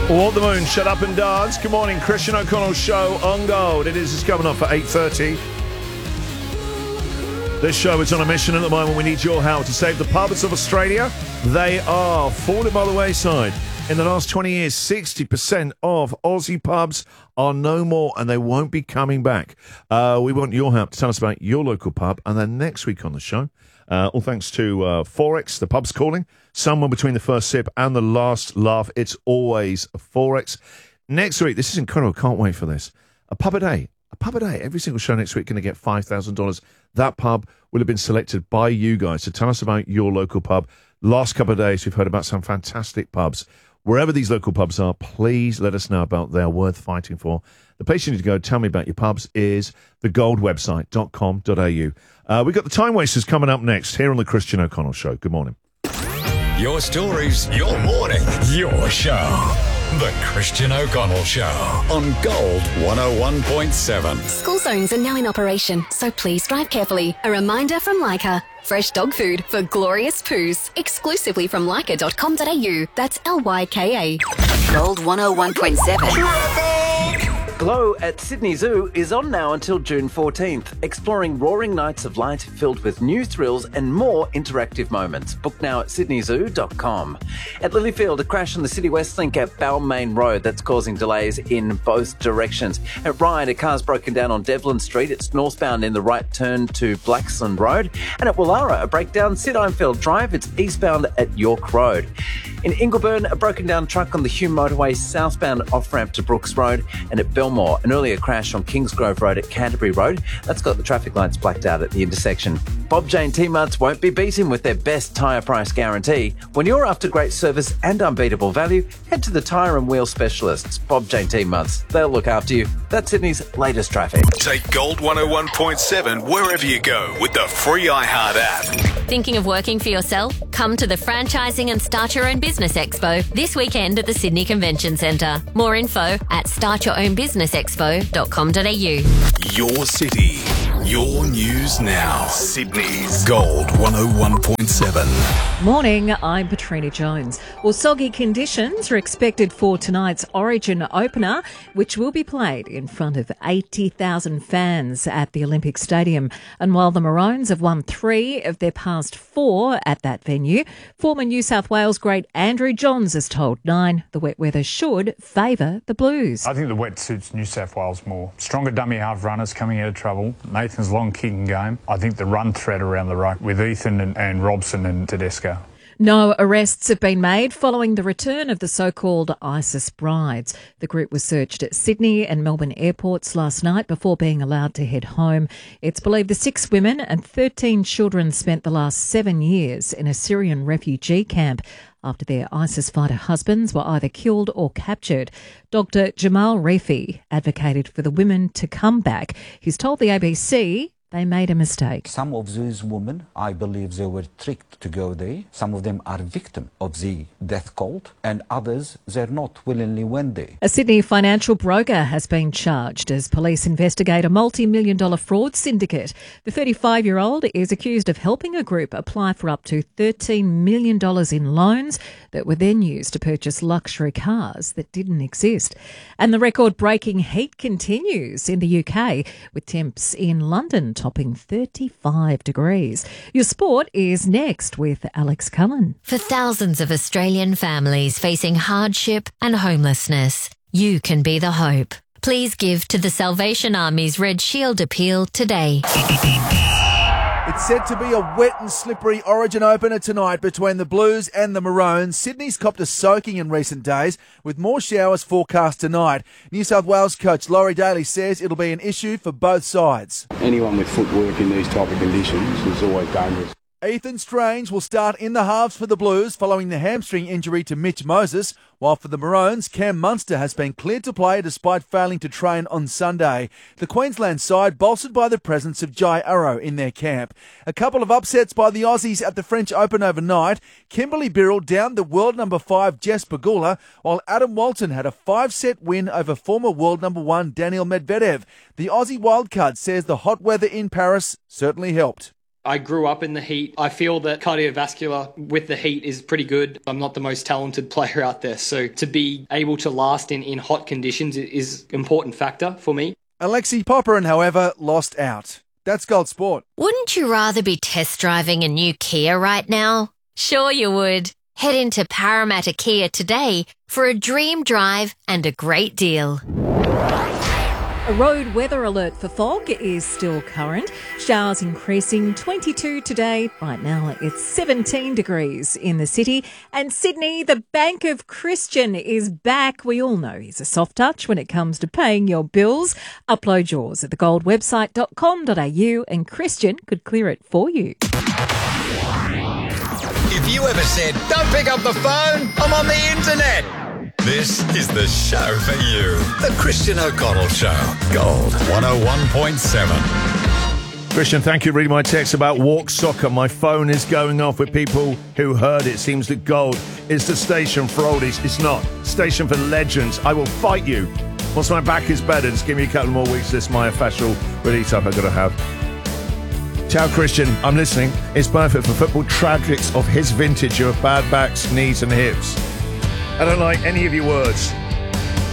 Walk the Moon, Shut Up and Dance. Good morning, Christian O'Connell Show on Gold. It's coming up for 8:30. This show is on a mission at the moment. We need your help to save the pubs of Australia. They are falling by the wayside. In the last 20 years, 60% of Aussie pubs are no more and they won't be coming back. We want your help to tell us about your local pub. And then next week on the show, all thanks to Forex, the pub's calling. Somewhere between the first sip and the last laugh, it's always Forex. Next week, this is incredible. Can't wait for this. A pub a day. A pub a day. Every single show next week going to get $5,000. That pub will have been selected by you guys. So tell us about your local pub. Last couple of days, we've heard about some fantastic pubs. Wherever these local pubs are, please let us know about they're worth fighting for. The place you need to go, tell me about your pubs, is thegoldwebsite.com.au. We've got the Time Wasters coming up next here on the Christian O'Connell Show. Good morning. Your stories, your morning, your show. The Christian O'Connell Show on Gold 101.7. School zones are now in operation, so please drive carefully. A reminder from Leica. Fresh dog food for glorious poos. Exclusively from leica.com.au. That's Lyka. Gold 101.7. Glow at Sydney Zoo is on now until June 14th, exploring roaring nights of light filled with new thrills and more interactive moments. Book now at sydneyzoo.com. At Lilyfield, a crash on the City West Link at Balmain Road that's causing delays in both directions. At Ryde, a car's broken down on Devlin Street. It's northbound in the right turn to Blaxland Road. And at Wallara, a breakdown Sid Einfeld Drive. It's eastbound at York Road. In Ingleburn, a broken down truck on the Hume Motorway southbound off-ramp to Brooks Road. And at Belmore, an earlier crash on Kingsgrove Road at Canterbury Road. That's got the traffic lights blacked out at the intersection. Bob Jane T-Marts won't be beaten with their best tyre price guarantee. When you're after great service and unbeatable value, head to the tyre and wheel specialists, Bob Jane T-Marts. They'll look after you. That's Sydney's latest traffic. Take Gold 101.7 wherever you go with the free iHeart app. Thinking of working for yourself? Come to the Franchising and Start Your Own Business Expo this weekend at the Sydney Convention Centre. More info at startyourownbusinessexpo.com.au. Your city, your news now. Sydney's Gold 101.7. Morning, I'm Patrina Jones. Well, soggy conditions are expected for tonight's Origin opener, which will be played in front of 80,000 fans at the Olympic Stadium. And while the Maroons have won 3 of their past 4 at that venue, former New South Wales great Andrew Johns has told Nine the wet weather should favour the Blues. I think the wet suits New South Wales more. Stronger dummy half runners coming out of trouble. Nathan's long kicking game. I think the run threat around the ruck with Ethan and Robson and Tedesco. No arrests have been made following the return of the so-called ISIS brides. The group was searched at Sydney and Melbourne airports last night before being allowed to head home. It's believed the 6 women and 13 children spent the last 7 years in a Syrian refugee camp after their ISIS fighter husbands were either killed or captured. Dr. Jamal Refi advocated for the women to come back. He's told the ABC they made a mistake. Some of these women, I believe they were tricked to go there. Some of them are victims of the death cult, and others, they're not willingly went there. A Sydney financial broker has been charged as police investigate a multi-million-dollar fraud syndicate. The 35-year-old is accused of helping a group apply for up to $13 million in loans that were then used to purchase luxury cars that didn't exist. And the record-breaking heat continues in the UK, with temps in London topping 35 degrees. Your sport is next with Alex Cullen. For thousands of Australian families facing hardship and homelessness, you can be the hope. Please give to the Salvation Army's Red Shield appeal today. It's said to be a wet and slippery Origin opener tonight between the Blues and the Maroons. Sydney's copped a soaking in recent days, with more showers forecast tonight. New South Wales coach Laurie Daly says it'll be an issue for both sides. Anyone with footwork in these type of conditions is always dangerous. Ethan Strange will start in the halves for the Blues following the hamstring injury to Mitch Moses, while for the Maroons, Cam Munster has been cleared to play despite failing to train on Sunday. The Queensland side bolstered by the presence of Jai Arrow in their camp. A couple of upsets by the Aussies at the French Open overnight. Kimberly Birrell downed the world number 5 Jess Pegula, while Adam Walton had a 5-set win over former world number 1 Daniil Medvedev. The Aussie wildcard says the hot weather in Paris certainly helped. I grew up in the heat. I feel that cardiovascular with the heat is pretty good. I'm not the most talented player out there, so to be able to last in hot conditions is an important factor for me. Alexi Popperin, however, lost out. That's Gold Sport. Wouldn't you rather be test driving a new Kia right now? Sure you would. Head into Parramatta Kia today for a dream drive and a great deal. A road weather alert for fog is still current. Showers increasing, 22 today. Right now it's 17 degrees in the city. And Sydney, the Bank of Christian is back. We all know he's a soft touch when it comes to paying your bills. Upload yours at thegoldwebsite.com.au and Christian could clear it for you. If you ever said, don't pick up the phone, I'm on the internet. This is the show for you. The Christian O'Connell Show. Gold 101.7. Christian, thank you for reading my text about walk soccer. My phone is going off with people who heard it. Seems that Gold is the station for oldies. It's not. Station for legends. I will fight you. Once my back is better, just give me a couple more weeks. This is my official release up I've got to have. Ciao, Christian. I'm listening. It's perfect for football tragics of his vintage. You have bad backs, knees and hips. I don't like any of your words.